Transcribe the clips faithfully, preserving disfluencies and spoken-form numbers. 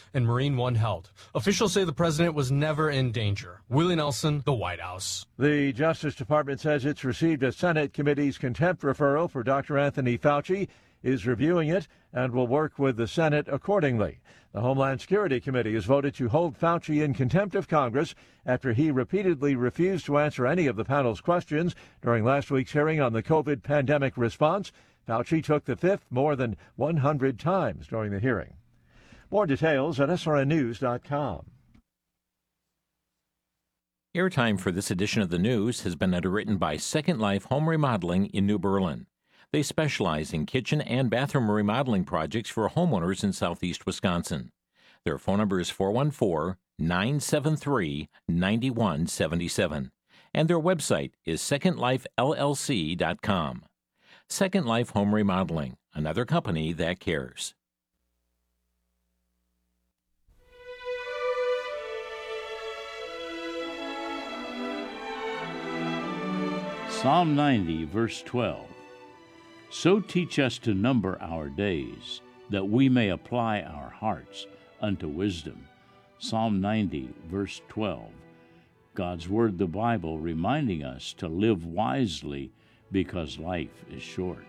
and Marine One held. Officials say the president was never in danger. Willie Nelson, the White House. The Justice Department says it's received a Senate committee's contempt referral for Doctor Anthony Fauci, is reviewing it, and will work with the Senate accordingly. The Homeland Security Committee has voted to hold Fauci in contempt of Congress after he repeatedly refused to answer any of the panel's questions during last week's hearing on the COVID pandemic response. Fauci took the fifth more than one hundred times during the hearing. More details at S R N news dot com. Airtime for this edition of the news has been underwritten by Second Life Home Remodeling in New Berlin. They specialize in kitchen and bathroom remodeling projects for homeowners in southeast Wisconsin. Their phone number is four one four, nine seven three, nine one seven seven, and their website is second life L L C dot com. Second Life Home Remodeling, another company that cares. Psalm ninety, verse twelve. So teach us to number our days, that we may apply our hearts unto wisdom. Psalm ninety, verse twelve. God's Word, the Bible, reminding us to live wisely because life is short.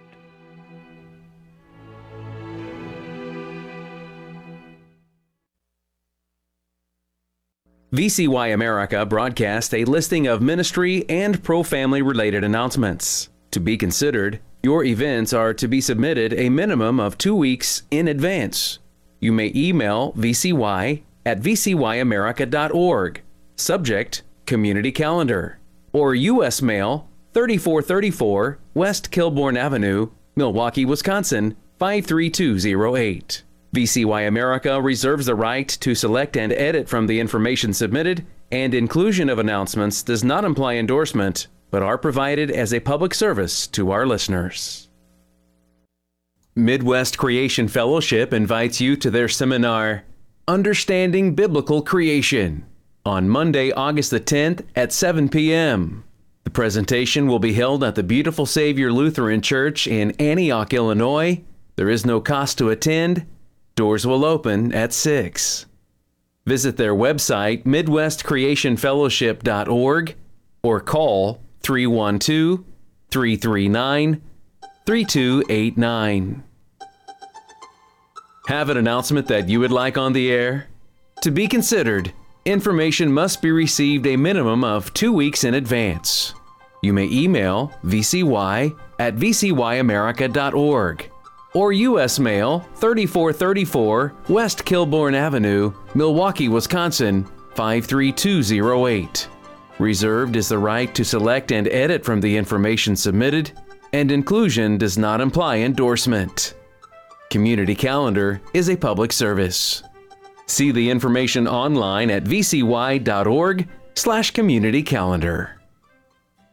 V C Y America broadcasts a listing of ministry and pro-family related announcements. To be considered, your events are to be submitted a minimum of two weeks in advance. You may email V C Y at v c y america dot org, subject Community Calendar, or U S Mail thirty-four thirty-four West Kilbourne Avenue, Milwaukee, Wisconsin five three two zero eight. V C Y America reserves the right to select and edit from the information submitted, and inclusion of announcements does not imply endorsement, but are provided as a public service to our listeners. Midwest Creation Fellowship invites you to their seminar, Understanding Biblical Creation, on Monday, August the tenth at seven p.m. The presentation will be held at the Beautiful Savior Lutheran Church in Antioch, Illinois. There is no cost to attend. Doors will open at six. Visit their website, midwest creation fellowship dot org, or call three one two, three three nine, three two eight nine. Have an announcement that you would like on the air? To be considered, information must be received a minimum of two weeks in advance. You may email V C Y at v c y america dot org or U S Mail thirty-four thirty-four West Kilbourne Avenue, Milwaukee, Wisconsin five three two zero eight. Reserved is the right to select and edit from the information submitted, and inclusion does not imply endorsement. Community Calendar is a public service. See the information online at v c y dot org slash community calendar.